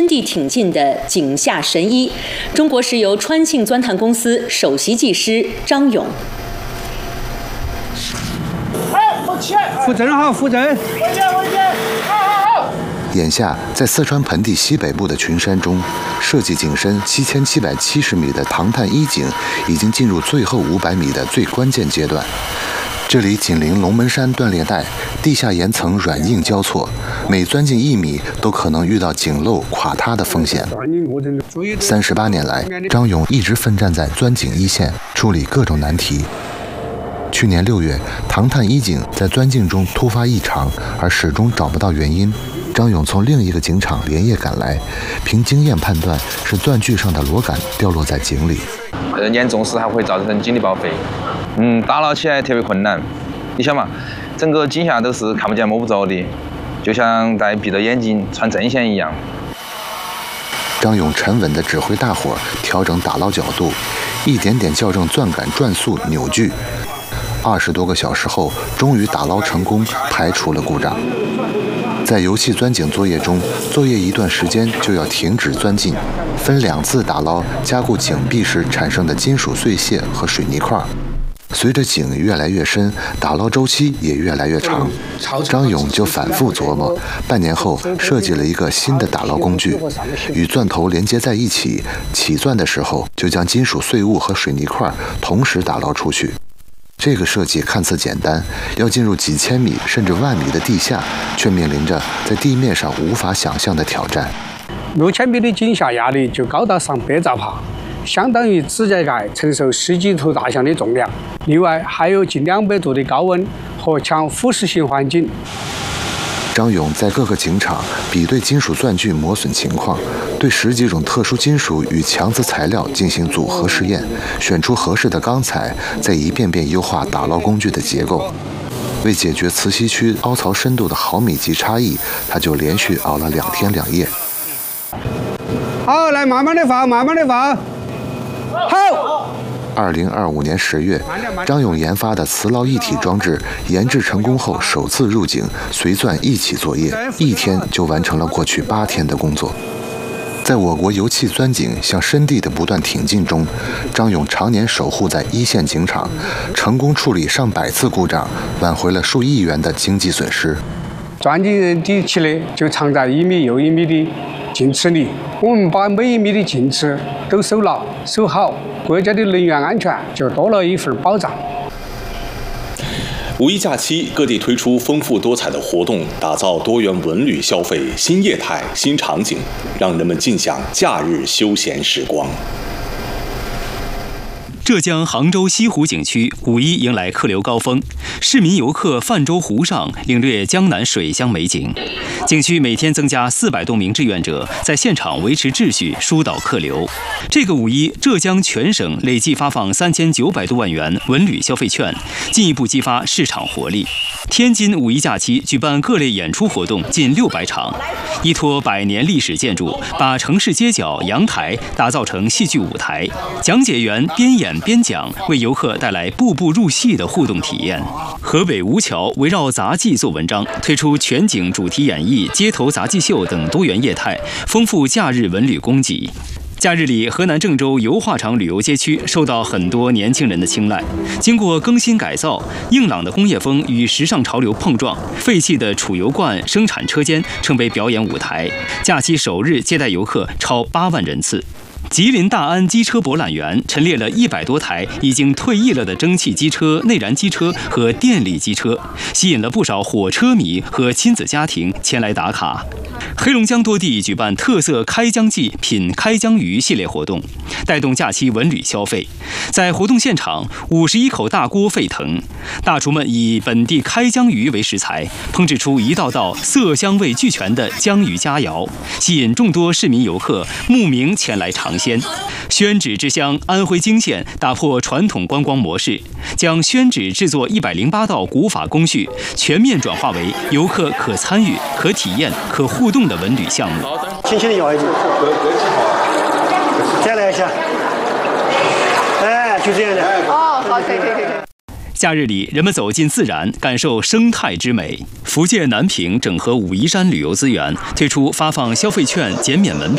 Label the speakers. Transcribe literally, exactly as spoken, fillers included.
Speaker 1: 地挺进的井下神医，中国石油川庆钻探公司首席技师张勇。
Speaker 2: 扶正好，扶正。
Speaker 3: 眼下，在四川盆地西北部的群山中，设计井深七千七百七十米的唐探一井已经进入最后五百米的最关键阶段。这里紧邻龙门山断裂带，地下岩层软硬交错，每钻进一米都可能遇到井漏垮塌的风险。三十八年来，张勇一直奋战在钻井一线，处理各种难题。去年六月，唐探一井在钻井中突发异常，而始终找不到原因。张勇从另一个井场连夜赶来，凭经验判断是钻具上的螺杆掉落在井里。
Speaker 4: 呃，严重时还会造成井里报废。嗯，打捞起来特别困难。你想嘛，整个井下都是看不见摸不着的，就像在闭着眼睛穿针线一样。
Speaker 3: 张勇沉稳地指挥大伙调整打捞角度，一点点校正钻杆转速扭矩。二十多个小时后，终于打捞成功，排除了故障。在油气钻井作业中，作业一段时间就要停止钻进，分两次打捞加固井壁时产生的金属碎屑和水泥块。随着井越来越深，打捞周期也越来越长。张勇就反复琢磨，半年后设计了一个新的打捞工具，与钻头连接在一起，起钻的时候就将金属碎物和水泥块同时打捞出去。这个设计看似简单，要进入几千米甚至万米的地下，却面临着在地面上无法想象的挑战。
Speaker 2: 六千米的井下压力就高达上百兆帕，相当于指甲盖承受十几头大象的重量。另外还有近两百度的高温和强腐蚀性环境。
Speaker 3: 张勇在各个井场比对金属钻具磨损情况，对十几种特殊金属与强磁材料进行组合试验，选出合适的钢材，再一遍遍优化打捞工具的结构。为解决磁吸区凹槽深度的毫米级差异，他就连续熬了两天两夜。
Speaker 2: 好，来慢慢的放，慢慢的放。好。
Speaker 3: 二零二五年十月，张勇研发的磁捞一体装置研制成功后，首次入井，随钻一起作业，一天就完成了过去八天的工作。在我国油气钻井向深地的不断挺进中，张勇常年守护在一线井场，成功处理上百次故障，挽回了数亿元的经济损失。
Speaker 2: 钻井底气呢，就藏在一米又一米的井池里，我们把每一米的井池都守牢守好，国家的能源安全就多了一份保障。
Speaker 5: 五一假期，各地推出丰富多彩的活动，打造多元文旅消费新业态、新场景，让人们尽享假日休闲时光。
Speaker 6: 浙江杭州西湖景区五一迎来客流高峰，市民游客泛舟湖上，领略江南水乡美景。景区每天增加四百多名志愿者，在现场维持秩序，疏导客流。这个五一，浙江全省累计发放三千九百多万元文旅消费券，进一步激发市场活力。天津五一假期举办各类演出活动近六百场，依托百年历史建筑，把城市街角、阳台打造成戏剧舞台，讲解员边演边讲，为游客带来步步入戏的互动体验。河北吴桥围绕杂技做文章，推出全景主题演绎、街头杂技秀等多元业态，丰富假日文旅供给。假日里，河南郑州油画厂旅游街区受到很多年轻人的青睐。经过更新改造，硬朗的工业风与时尚潮流碰撞，废弃的储油罐生产车间成为表演舞台。假期首日接待游客超八万人次。吉林大安机车博览园陈列了一百多台已经退役了的蒸汽机车、内燃机车和电力机车，吸引了不少火车迷和亲子家庭前来打卡。黑龙江多地举办特色开江季品开江鱼系列活动，带动假期文旅消费。在活动现场，五十一口大锅沸腾，大厨们以本地开江鱼为食材，烹制出一道道色香味俱全的江鱼佳肴，吸引众多市民游客慕名前来尝鲜。宣纸之乡安徽泾县打破传统观光模式，将宣纸制作一百零八道古法工序全面转化为游客可参与、可体验、可互动的文旅项目。
Speaker 2: 轻轻的摇一摇，再来一下，哎，就这样的。哦，好，可以，可以，可以。
Speaker 6: 假日里，人们走进自然，感受生态之美。福建南平整合武夷山旅游资源，推出发放消费券、减免门票。